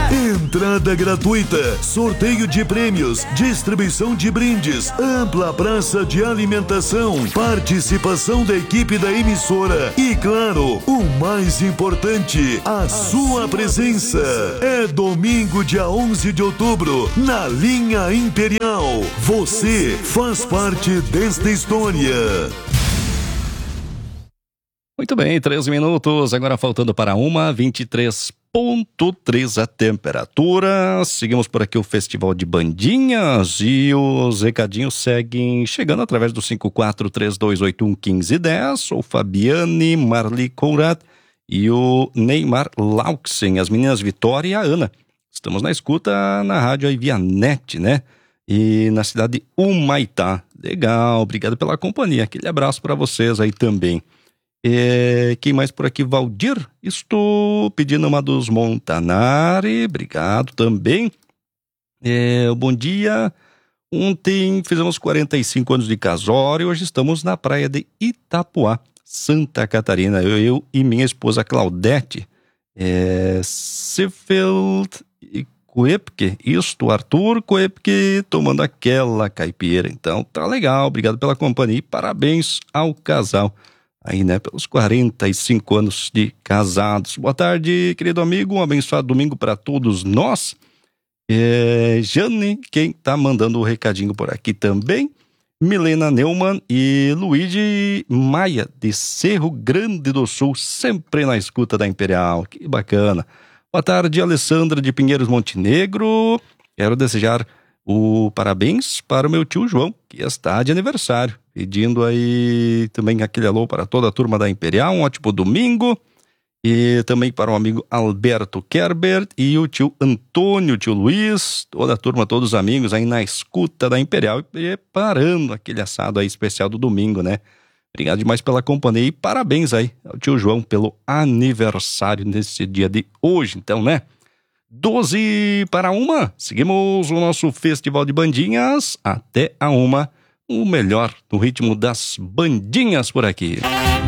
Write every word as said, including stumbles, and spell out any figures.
Entrada gratuita, sorteio de prêmios, distribuição de brindes, ampla praça de alimentação, participação da equipe da emissora e, claro, o mais importante, a sua presença. É domingo, dia onze de outubro, na Linha Imperial. Você faz parte desta história. Muito bem, três minutos, agora faltando para uma, vinte e três ponto três a temperatura. Seguimos por aqui o Festival de Bandinhas e os recadinhos seguem chegando através do cinco quatro três dois oito um um cinco um zero. O Fabiane, Marli Conrad e o Neymar Lauxen, as meninas Vitória e a Ana. Estamos na escuta na rádio aí via net, né? E na cidade de Humaitá. Legal, obrigado pela companhia. Aquele abraço para vocês aí também. É, quem mais por aqui? Valdir, estou pedindo uma dos Montanari, obrigado também. É, bom dia, ontem fizemos quarenta e cinco anos de casório, hoje estamos na praia de Itapuá, Santa Catarina, eu, eu e minha esposa Claudete, é, Sefeld e Coepke, isto, Arthur Coepke, tomando aquela caipira, então tá legal, obrigado pela companhia e parabéns ao casal. Aí, né, pelos quarenta e cinco anos de casados. Boa tarde, querido amigo, um abençoado domingo para todos nós. É, Jane, quem tá mandando o recadinho por aqui também, Milena Neumann e Luigi Maia, de Cerro Grande do Sul, sempre na escuta da Imperial, que bacana. Boa tarde, Alessandra de Pinheiros Montenegro, quero desejar o parabéns para o meu tio João, que está de aniversário. Pedindo aí também aquele alô para toda a turma da Imperial, um ótimo domingo. E também para o amigo Alberto Kerber e o tio Antônio, o tio Luiz, toda a turma, todos os amigos aí na escuta da Imperial e preparando aquele assado aí especial do domingo, né? Obrigado demais pela companhia e parabéns aí ao tio João pelo aniversário nesse dia de hoje, então, né? doze para uma, seguimos o nosso Festival de Bandinhas até a uma. O melhor no ritmo das bandinhas por aqui.